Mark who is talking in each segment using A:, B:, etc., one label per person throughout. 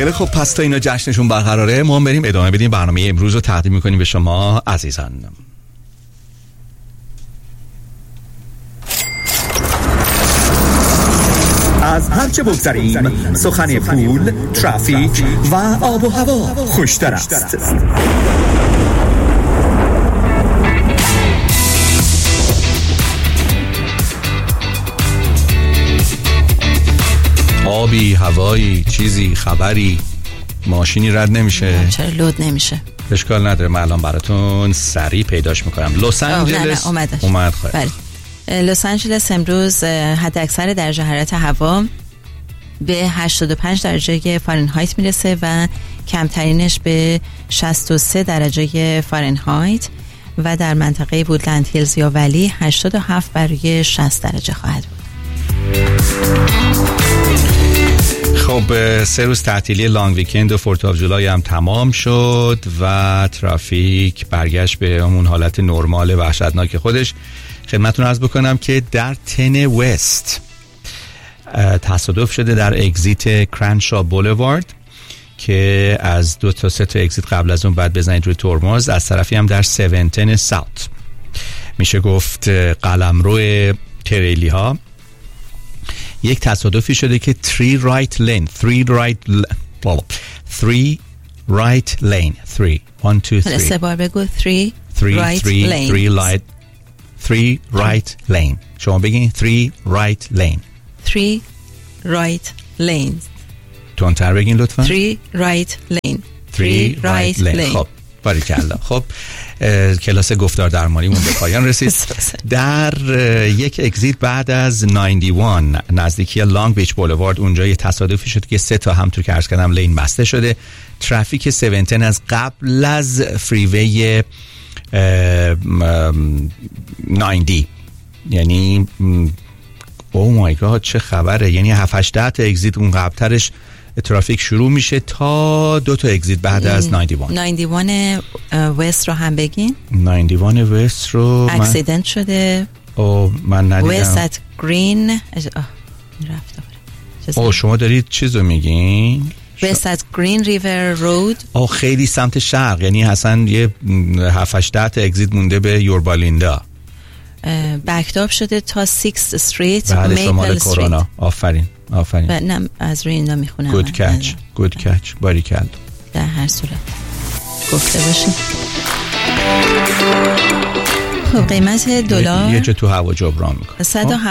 A: خیلی خوب، پس تا اینا جشنشون برقراره، ما هم بریم ادامه بدیم برنامه امروز رو تقدیم میکنیم به شما عزیزان.
B: از هرچه بگذریم سخن پول، ترافیک و آب و هوا خوشتر است.
A: آبی، هوایی، چیزی، خبری، ماشینی رد نمیشه.
C: چرا لود نمیشه؟
A: اشکال نداره، من الان براتون سریع پیداش میکنم. لس آنجلس اومد.
C: بله. لس آنجلس امروز حد اکثر درجه حرارت هوا به 85 درجه فارنهایت میرسه و کمترینش به 63 درجه فارنهایت و در منطقه وودلند هیلز یا ولی 87 برای 60 درجه خواهد بود.
A: خب 3 روز تعطیلی لانگ ویکند و 4th of July هم تمام شد و ترافیک برگشت به اون حالت نرمال وحشتناک خودش. خدمتتون عرض بکنم که در 10 وست تصادف شده در اگزیت کرنشا بولوارد که از 2 تا 3 تا اگزیت قبل از اون بعد بزنید روی ترمز. از طرفی هم در 710 ساوت میشه گفت قلمرو تریلی ها یک تصادفی شده که 3 right lane 3 1 2 3
C: سه بار بگو 3
A: right lane. شما بگین 3 right lane.
C: 3 right lanes.
A: تونتر بگین لطفا.
C: 3 right lane.
A: 3 right lane. خب باریکلا. خب کلاس گفتار درمانی مون به پایان رسید. در یک اگزیت بعد از 91 نزدیکی لانگ بیچ بولوارد اونجا یه تصادفی شد که 3 تا همونطور که عرض کردم لین بسته شده. ترافیک 710 از قبل از فریوی 90 یعنی او مای گاد چه خبره، یعنی 7-8 تا اگزیت اون قبلترش ترافیک شروع میشه تا 2 تا اگزیت بعد از
C: 91 وست رو هم بگین.
A: 91 وست رو
C: اکسیدنت شده.
A: من ندیدم.
C: وست ات گرین رفت.
A: شما دارید چیزو میگین؟
C: وست ات گرین ریور رود.
A: خیلی سمت شرق، یعنی اصلا یه 7-8 تا اگزیت مونده به یوربالیندا.
C: بکتاب شده تا 6th استریت
A: میپل استریت. آفرین
C: نه از روی اینا میخونم.
A: گود کچ باریکل.
C: در هر صورت گفته باشیم. خب قیمت دلار
A: یه جا تو هوا جبران میکنه.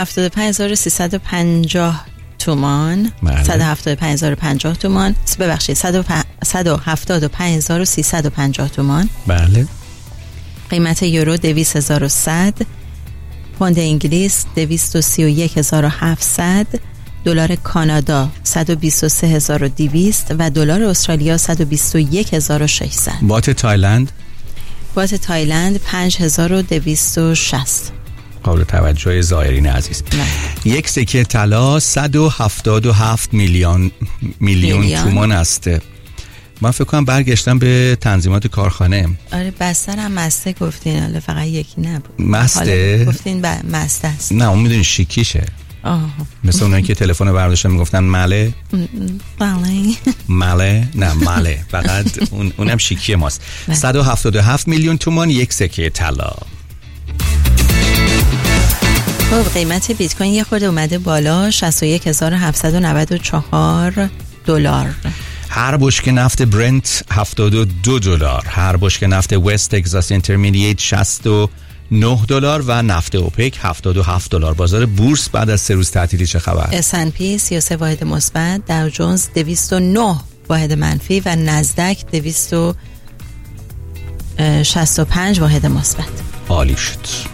C: 175,350 تومان. 175,050 تومان. ببخشید 175,350 تومان.
A: بله.
C: قیمت یورو 200,100. پوند انگلیس 231,700. دلار کانادا 123,200 و دلار استرالیا 121,600.
A: بات
C: تایلند 5,260.
A: قابل توجه زائرین عزیز. یک سکه طلا 177 میلیون تومان است. من فکر کنم برگشتم به تنظیمات کارخانه.
C: آره بستر هم مسته گفتین، حالا فقط یکی نبود.
A: مسته
C: گفتین مسته است.
A: نه اون میدونی شیکیشه. مثل اونایی که تلفن برداشتن میگفتن مله. نه مله فقط اونم شیکی ماست. 177 میلیون تومان یک سکه طلا.
C: خب قیمت بیت کوین یه خورده اومده بالا، 61,794 دلار.
A: هر بشکه نفت برنت 72 دلار، هر بشکه نفت وست تگزاس اینترمدییت 69 دلار و نفت اوپک 77 دلار. بازار بورس بعد از 3 روز تعطیلی چه خبر؟
C: S&P 33 واحد مثبت، داو جونز 209 واحد منفی و نزدک 265 واحد مثبت.
A: عالی شد.